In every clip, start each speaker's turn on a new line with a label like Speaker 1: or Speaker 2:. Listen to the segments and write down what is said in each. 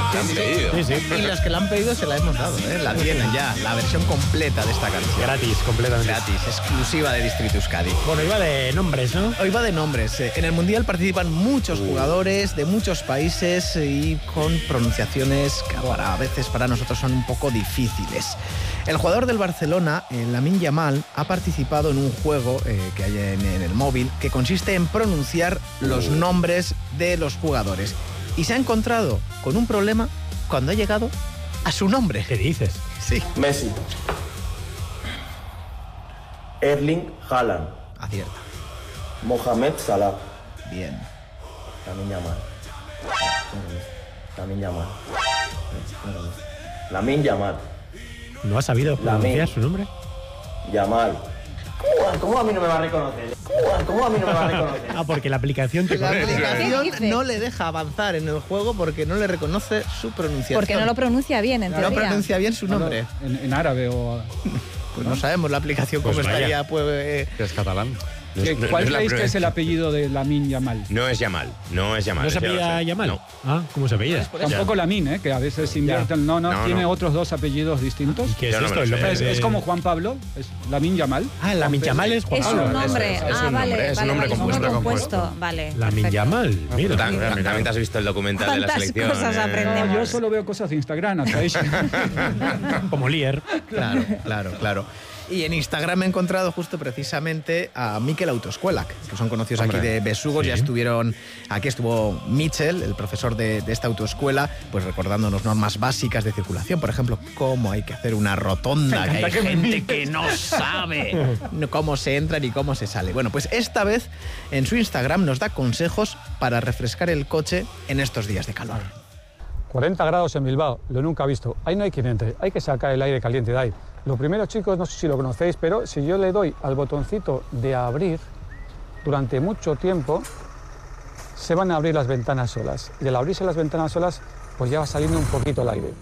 Speaker 1: Sí. Y los que la han pedido se la hemos dado, ¿eh? La tienen ya, la versión completa de esta canción.
Speaker 2: Gratis, completamente.
Speaker 1: Gratis, exclusiva de Distrito Euskadi.
Speaker 2: Bueno, iba de nombres, ¿no?
Speaker 1: Hoy va de nombres. En el Mundial participan muchos jugadores de muchos países y con pronunciaciones que a veces para nosotros son un poco difíciles. El jugador del Barcelona, Lamine Yamal, ha participado en un juego que hay en el móvil que consiste en pronunciar los nombres de los jugadores. Y se ha encontrado con un problema cuando ha llegado a su nombre.
Speaker 2: ¿Qué dices?
Speaker 1: Sí.
Speaker 3: Messi. Erling Haaland.
Speaker 1: Acierta.
Speaker 3: Mohamed Salah.
Speaker 1: Bien.
Speaker 3: Lamine Yamal. Lamine Yamal. Lamine Yamal.
Speaker 2: ¿No has sabido pronunciar su nombre?
Speaker 3: Yamal. ¿Cómo a mí no me va a reconocer? ¿Cómo a mí no me va a reconocer?
Speaker 2: Ah, porque la aplicación te
Speaker 1: La
Speaker 2: corrige.
Speaker 1: aplicación no le deja avanzar en el juego porque no le reconoce su pronunciación.
Speaker 4: Porque no lo pronuncia bien, en teoría.
Speaker 1: No pronuncia bien su nombre.
Speaker 5: En árabe o...
Speaker 1: Pues no sabemos la aplicación cómo
Speaker 2: Pues
Speaker 1: estaría. Pues,
Speaker 6: Es catalán.
Speaker 5: ¿Cuál creéis que es el apellido de Lamine Yamal?
Speaker 7: No es Yamal.
Speaker 2: ¿No se apellida Yamal?
Speaker 7: No.
Speaker 2: Ah, ¿cómo se apellida?
Speaker 5: Tampoco Lamine, que a veces invierten. No, tiene otros dos apellidos distintos.
Speaker 2: ¿Qué es
Speaker 7: Yo no
Speaker 2: esto?
Speaker 7: me lo
Speaker 2: ¿El
Speaker 7: sé.
Speaker 2: nombre
Speaker 5: Es
Speaker 2: de-
Speaker 5: como Juan Pablo, es Lamine Yamal.
Speaker 2: Ah, Lamine Yamal es Juan
Speaker 4: Es
Speaker 2: Pablo.
Speaker 4: un nombre.
Speaker 7: Es
Speaker 4: Ah,
Speaker 7: un
Speaker 4: vale.
Speaker 7: nombre, es un nombre compuesto.
Speaker 4: Vale.
Speaker 2: Lamine
Speaker 4: perfecto.
Speaker 2: Yamal, mira.
Speaker 7: También te has visto el documental de la
Speaker 4: ¿Cuántas
Speaker 7: selección.
Speaker 4: cosas aprendemos?
Speaker 5: No, yo solo veo cosas de Instagram, hasta ahí.
Speaker 2: Como Lier.
Speaker 1: Claro. Y en Instagram he encontrado justo precisamente a Mikel Autoescuela, que son conocidos aquí de Besugos.
Speaker 2: Sí.
Speaker 1: Ya estuvieron, aquí estuvo Michel, el profesor de esta autoescuela, pues recordándonos normas básicas de circulación. Por ejemplo, cómo hay que hacer una rotonda, que hay gente que no sabe cómo se entra ni cómo se sale. Bueno, pues esta vez en su Instagram nos da consejos para refrescar el coche en estos días de calor.
Speaker 8: 40 grados en Bilbao, lo nunca he visto. Ahí no hay quien entre, hay que sacar el aire caliente de ahí. Lo primero, chicos, no sé si lo conocéis, pero si yo le doy al botoncito de abrir, durante mucho tiempo se van a abrir las ventanas solas. Y al abrirse las ventanas solas, pues ya va saliendo un poquito el aire.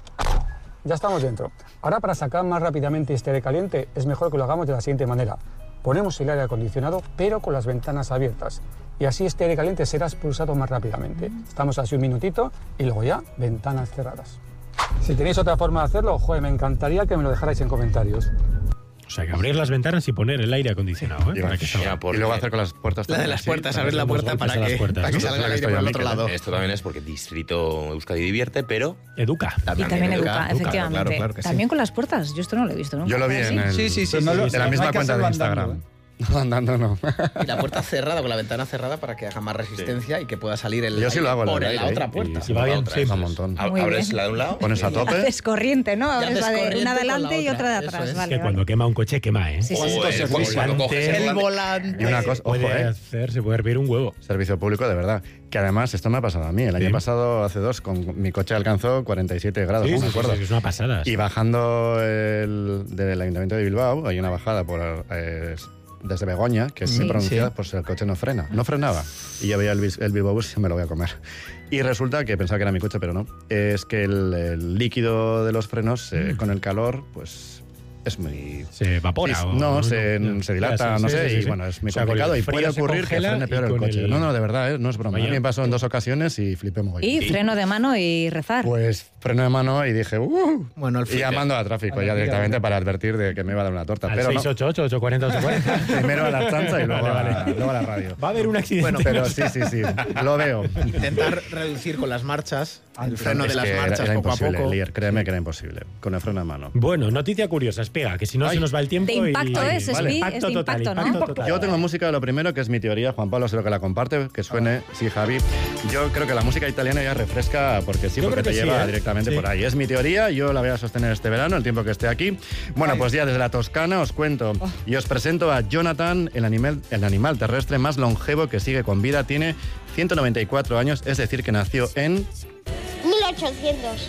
Speaker 8: Ya estamos dentro. Ahora, para sacar más rápidamente este aire caliente, es mejor que lo hagamos de la siguiente manera. Ponemos el aire acondicionado, pero con las ventanas abiertas. Y así este aire caliente será expulsado más rápidamente. Estamos así un minutito y luego ya, ventanas cerradas. Si tenéis otra forma de hacerlo, joder, me encantaría que me lo dejarais en comentarios.
Speaker 2: O sea, que abrir las ventanas y poner el aire acondicionado, ¿eh? Para que salga.
Speaker 6: Y luego hacer con las puertas
Speaker 1: La de
Speaker 6: también.
Speaker 1: las puertas,
Speaker 6: Sí,
Speaker 1: abrir la
Speaker 2: hacemos
Speaker 1: puerta
Speaker 2: golpes
Speaker 1: para
Speaker 2: a las
Speaker 1: que,
Speaker 2: puertas,
Speaker 1: para que
Speaker 2: ¿no?
Speaker 1: salga el aire por el otro lado.
Speaker 7: Esto también es porque Distrito Euskadi divierte, pero
Speaker 2: Educa.
Speaker 4: Y también educa, efectivamente.
Speaker 1: claro que sí.
Speaker 4: También con las puertas, yo esto no lo he visto nunca.
Speaker 6: Yo lo vi en el,
Speaker 1: Sí.
Speaker 5: Pero no lo-
Speaker 6: de la
Speaker 5: no
Speaker 6: misma
Speaker 5: hay que
Speaker 6: cuenta de
Speaker 5: hacerlo
Speaker 6: Instagram.
Speaker 5: andando,
Speaker 6: No, andando no.
Speaker 1: Y la puerta cerrada, con la ventana cerrada para que haga más resistencia y que pueda salir el
Speaker 6: Yo sí
Speaker 1: aire
Speaker 6: lo hago, la
Speaker 1: por
Speaker 6: verdad,
Speaker 1: la
Speaker 6: ¿eh?
Speaker 1: otra puerta.
Speaker 2: Y va bien,
Speaker 7: otra,
Speaker 2: sí.
Speaker 6: Un montón.
Speaker 4: Muy
Speaker 7: abres
Speaker 4: bien.
Speaker 7: la de un lado.
Speaker 6: Pones a tope.
Speaker 4: Haces corriente, ¿no?
Speaker 1: Ya
Speaker 4: Abres
Speaker 1: haces
Speaker 4: la de
Speaker 1: corriente
Speaker 4: una
Speaker 1: con la
Speaker 4: adelante y
Speaker 1: otra.
Speaker 4: otra de
Speaker 1: Eso
Speaker 4: atrás,
Speaker 1: es.
Speaker 4: vale.
Speaker 2: Que cuando quema un coche, quema, ¿eh?
Speaker 4: Sí, sí, sí.
Speaker 7: Cuando coges
Speaker 1: El volante.
Speaker 6: Y una cosa, ojo,
Speaker 2: Se puede hervir un huevo.
Speaker 6: servicio público de verdad. Que además, esto me ha pasado a mí. El año
Speaker 2: Sí.
Speaker 6: pasado, hace 2, con mi coche alcanzó 47 grados, no me acuerdo.
Speaker 2: Es una pasada.
Speaker 6: Y bajando del Ayuntamiento de Bilbao, hay una bajada por desde Begoña, que es
Speaker 4: Sí.
Speaker 6: muy pronunciada, pues el coche no frena. No frenaba. Y yo veía el Bilbao Bus y me lo voy a comer. Y resulta que pensaba que era mi coche, pero no. Es que el líquido de los frenos, con el calor, pues es muy...
Speaker 2: Se evapora.
Speaker 6: Sí,
Speaker 2: o
Speaker 6: no, se dilata,
Speaker 2: Ya, sí,
Speaker 6: no
Speaker 2: sí,
Speaker 6: sé,
Speaker 2: sí,
Speaker 6: y
Speaker 2: sí.
Speaker 6: bueno, es muy
Speaker 2: O sea, con
Speaker 6: complicado
Speaker 2: el
Speaker 6: y
Speaker 2: frío
Speaker 6: puede
Speaker 2: se
Speaker 6: ocurrir que
Speaker 2: congela
Speaker 6: frene peor
Speaker 2: y
Speaker 6: el
Speaker 2: con
Speaker 6: coche.
Speaker 2: el-
Speaker 6: No, de verdad, no es broma.
Speaker 2: Vaya.
Speaker 6: A mí me pasó en 2 ocasiones y flipé muy
Speaker 4: Y freno de mano y rezar.
Speaker 6: Pues freno de mano y dije,
Speaker 1: Bueno,
Speaker 6: y llamando a tráfico ya directamente para advertir de que me iba a dar una torta.
Speaker 2: Al
Speaker 6: Pero no,
Speaker 2: 688-840-840.
Speaker 6: primero a la chanza y luego, luego a la radio.
Speaker 2: Va a haber un accidente.
Speaker 1: Bueno,
Speaker 6: Pero sí, lo veo.
Speaker 1: Intentar reducir con las marchas, el freno de
Speaker 6: Es
Speaker 1: las
Speaker 6: que
Speaker 1: marchas
Speaker 6: era
Speaker 1: poco a
Speaker 6: imposible,
Speaker 1: poco.
Speaker 6: Lier, créeme que era imposible, con el freno de mano.
Speaker 2: Bueno, noticia curiosa, espera, que si no se nos va el tiempo.
Speaker 4: De impacto
Speaker 2: y...
Speaker 4: es,
Speaker 6: vale.
Speaker 4: Espi, es de impacto, ¿no?
Speaker 2: impacto total.
Speaker 6: Yo tengo música de lo primero, que es mi teoría, Juan Pablo sé lo que la comparte, que suene, sí, Javi. Yo creo que la música italiana ya refresca, porque sí,
Speaker 2: Yo
Speaker 6: porque
Speaker 2: creo
Speaker 6: te
Speaker 2: que
Speaker 6: lleva
Speaker 2: sí, ¿eh?
Speaker 6: directamente
Speaker 2: Sí.
Speaker 6: por ahí. Es mi teoría, yo la voy a sostener este verano, el tiempo que esté aquí. Bueno, pues ya desde la Toscana os cuento y os presento a Jonathan, el animal terrestre más longevo que sigue con vida. Tiene 194 años, es decir, que nació en...
Speaker 9: 1800.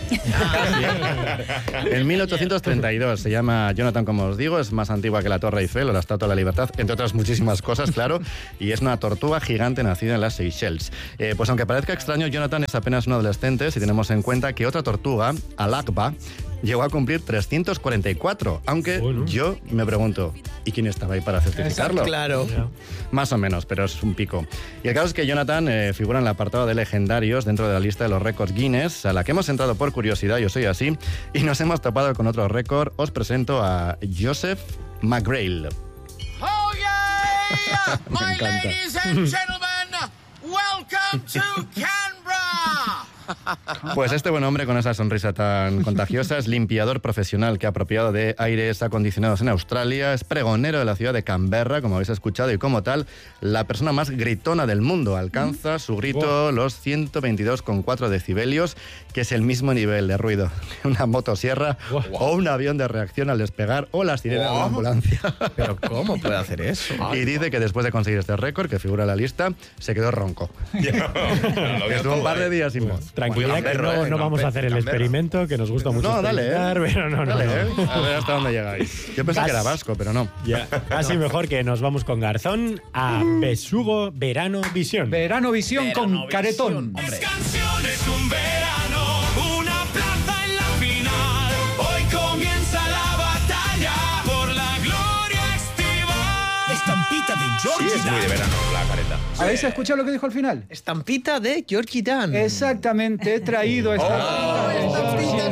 Speaker 6: En 1832. Se llama Jonathan, como os digo, es más antigua que la Torre Eiffel o la Estatua de la Libertad, entre otras muchísimas cosas, claro, y es una tortuga gigante nacida en las Seychelles. Pues aunque parezca extraño, Jonathan es apenas un adolescente si tenemos en cuenta que otra tortuga, Al-Aqba, llegó a cumplir 344, aunque yo me pregunto, ¿y quién estaba ahí para certificarlo?
Speaker 1: Claro.
Speaker 6: Más o menos, pero es un pico. Y el caso es que Jonathan figura en el apartado de legendarios dentro de la lista de los récords Guinness, a la que hemos entrado por curiosidad, yo soy así, y nos hemos topado con otro récord. Os presento a Joseph McGrail.
Speaker 10: Oh yeah!
Speaker 6: Me
Speaker 10: My
Speaker 6: encanta.
Speaker 10: ladies and gentlemen, welcome to Canberra!
Speaker 6: Pues este buen hombre con esa sonrisa tan contagiosa es limpiador profesional que ha apropiado de aires acondicionados en Australia, es pregonero de la ciudad de Canberra, como habéis escuchado, y como tal, la persona más gritona del mundo. Alcanza su grito los 122,4 decibelios, que es el mismo nivel de ruido que una motosierra o un avión de reacción al despegar o la sirena de una ambulancia.
Speaker 1: ¿Pero cómo puede hacer eso?
Speaker 6: Y dice que después de conseguir este récord, que figura en la lista, se quedó ronco. Estuvo un par de días sin voz.
Speaker 2: Tranquilidad, que no vamos a hacer el experimento, que nos gusta mucho.
Speaker 6: No, dale,
Speaker 2: pero no.
Speaker 6: A ver hasta dónde llegáis. Yo pensé que era vasco, pero no.
Speaker 2: Ya, casi mejor que nos vamos con Garzón a Besugo Verano Visión.
Speaker 5: Verano Visión con Caretón.
Speaker 10: Canciones, un verano, una plaza en la final. Hoy comienza la batalla por la gloria estival. Estampita de George.
Speaker 7: Sí, es muy de verano la careta.
Speaker 5: ¿Habéis escuchado lo que dijo al final?
Speaker 1: Estampita de Georgie Dan.
Speaker 5: Exactamente, he traído estampita de Georgie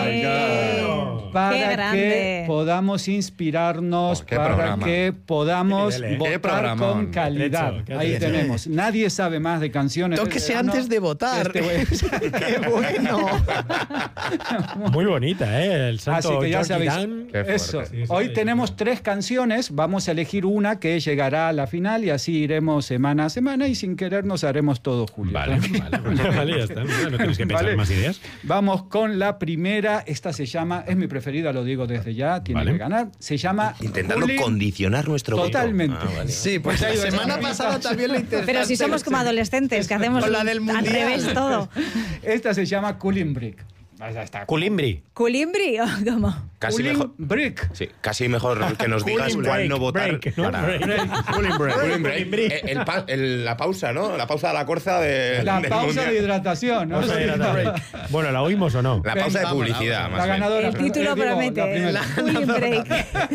Speaker 5: Dan para que podamos inspirarnos,
Speaker 6: qué
Speaker 5: para
Speaker 6: programa.
Speaker 5: que podamos
Speaker 6: Qué nivel,
Speaker 5: votar
Speaker 6: programón.
Speaker 5: con calidad.
Speaker 2: Qué
Speaker 5: Ahí
Speaker 2: atrecho.
Speaker 5: tenemos. Nadie sabe más de canciones.
Speaker 1: Tóquese
Speaker 5: del verano
Speaker 1: antes de votar.
Speaker 5: que este güey.
Speaker 1: ¡Qué bueno!
Speaker 2: Muy bonita, ¿eh? El santo
Speaker 5: Así que ya
Speaker 2: Georgie
Speaker 5: sabéis,
Speaker 2: Dan.
Speaker 6: Qué fuerte.
Speaker 5: eso.
Speaker 2: Sí,
Speaker 5: Hoy
Speaker 2: sí.
Speaker 5: tenemos 3 canciones, vamos a elegir una que llegará a la final y así iremos semana a semana y sin querer nos haremos todo, Julio.
Speaker 2: Vale, ya está. No tienes que pensar
Speaker 5: Vale.
Speaker 2: más ideas.
Speaker 5: Vamos con la primera, esta se llama, es mi preferida, lo digo desde ya, tiene
Speaker 2: Vale.
Speaker 5: que ganar, se llama
Speaker 7: Intentando
Speaker 5: Juli-
Speaker 7: condicionar nuestro voto.
Speaker 5: Totalmente.
Speaker 7: Ah, vale.
Speaker 1: Sí, pues la semana pasada también lo intentaste.
Speaker 4: Pero si somos como adolescentes, que hacemos
Speaker 1: Con la del
Speaker 4: al
Speaker 1: mundial.
Speaker 4: revés todo.
Speaker 5: Esta se llama Cooling Brick. Ya está.
Speaker 2: Culimbri.
Speaker 4: ¿Culimbri o cómo?
Speaker 7: Casi
Speaker 5: Cooling
Speaker 7: mejor,
Speaker 5: Brick.
Speaker 7: sí, casi mejor que nos digas
Speaker 2: Cooling
Speaker 7: cuál
Speaker 2: break,
Speaker 7: no votar.
Speaker 2: break, ¿no?
Speaker 7: para-
Speaker 2: Break.
Speaker 7: Cooling break.
Speaker 2: Cooling break.
Speaker 7: La pausa, ¿no? La pausa de la corza de,
Speaker 5: La
Speaker 7: del
Speaker 5: pausa
Speaker 7: mundial.
Speaker 5: de hidratación. ¿no?
Speaker 2: Bueno, ¿la oímos o no?
Speaker 7: La pausa de publicidad, más
Speaker 5: La
Speaker 7: bien.
Speaker 5: ganadora.
Speaker 4: El título
Speaker 5: digo,
Speaker 4: promete.
Speaker 5: la primera.
Speaker 4: Cooling break.